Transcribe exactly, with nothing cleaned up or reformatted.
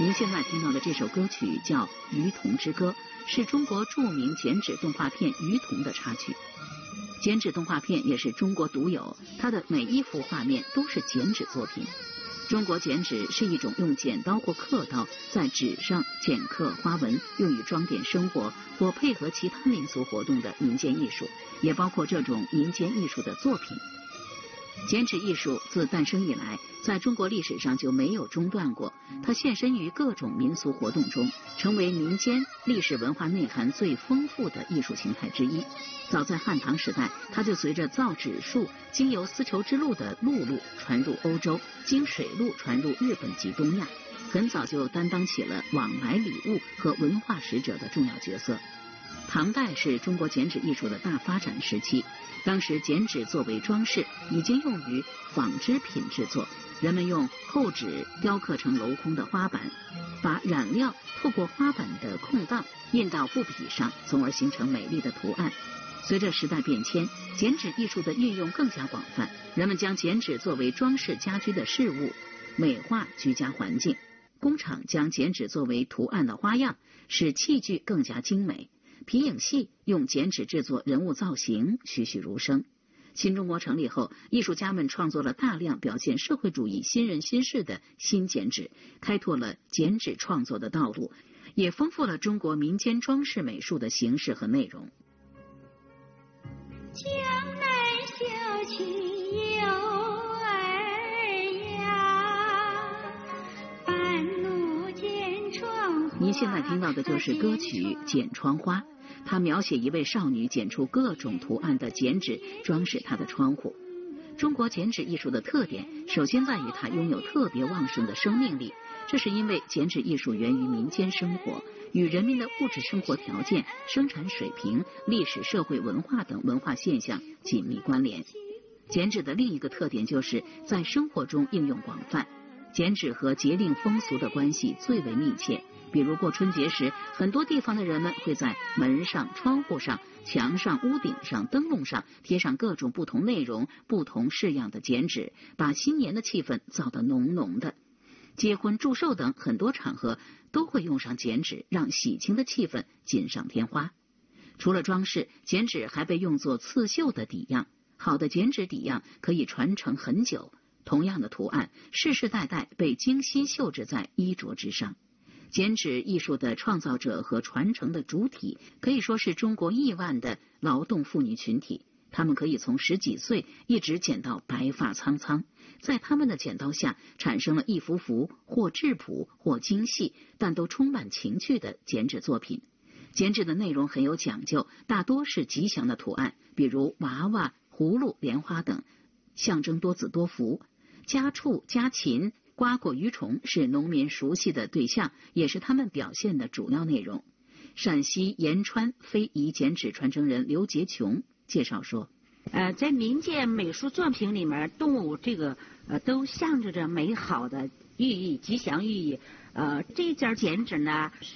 您现在听到的这首歌曲叫《鱼童之歌》，是中国著名剪纸动画片《鱼童》的插曲。剪纸动画片也是中国独有，它的每一幅画面都是剪纸作品。中国剪纸是一种用剪刀或刻刀在纸上剪刻花纹，用于装点生活或配合其他民俗活动的民间艺术，也包括这种民间艺术的作品。剪纸艺术自诞生以来，在中国历史上就没有中断过，它现身于各种民俗活动中，成为民间历史文化内涵最丰富的艺术形态之一。早在汉唐时代，它就随着造纸术经由丝绸之路的陆路传入欧洲，经水路传入日本及东亚，很早就担当起了往来礼物和文化使者的重要角色。唐代是中国剪纸艺术的大发展时期，当时剪纸作为装饰，已经用于纺织品制作。人们用厚纸雕刻成镂空的花板，把染料透过花板的空档印到布匹上，从而形成美丽的图案。随着时代变迁，剪纸艺术的运用更加广泛，人们将剪纸作为装饰家居的饰物，美化居家环境。工厂将剪纸作为图案的花样，使器具更加精美。皮影戏用剪纸制作人物造型，栩栩如生。新中国成立后，艺术家们创作了大量表现社会主义新人新事的新剪纸，开拓了剪纸创作的道路，也丰富了中国民间装饰美术的形式和内容。 江南小曲有儿呀，半路剪窗花。 您现在听到的就是歌曲《剪窗花》，它描写一位少女剪出各种图案的剪纸，装饰她的窗户。中国剪纸艺术的特点，首先在于它拥有特别旺盛的生命力，这是因为剪纸艺术源于民间生活，与人民的物质生活条件、生产水平、历史社会文化等文化现象紧密关联。剪纸的另一个特点就是在生活中应用广泛，剪纸和节令风俗的关系最为密切。比如过春节时，很多地方的人们会在门上、窗户上、墙上、屋顶上、灯笼上贴上各种不同内容、不同式样的剪纸，把新年的气氛造得浓浓的。结婚、祝寿等很多场合都会用上剪纸，让喜庆的气氛锦上添花。除了装饰，剪纸还被用作刺绣的底样。好的剪纸底样可以传承很久，同样的图案世世代代被精心绣制在衣着之上。剪纸艺术的创造者和传承的主体，可以说是中国亿万的劳动妇女群体。她们可以从十几岁一直剪到白发苍苍，在她们的剪刀下产生了一幅幅或质朴或精细，但都充满情趣的剪纸作品。剪纸的内容很有讲究，大多是吉祥的图案，比如娃娃、葫芦、莲花等，象征多子多福。家畜、家禽、瓜果鱼虫是农民熟悉的对象，也是他们表现的主要内容。陕西延川非遗剪纸传承人刘杰琼介绍说， 呃，在民间美术作品里面，动物这个呃都象征着美好的寓意、吉祥寓意。呃，这件剪纸呢。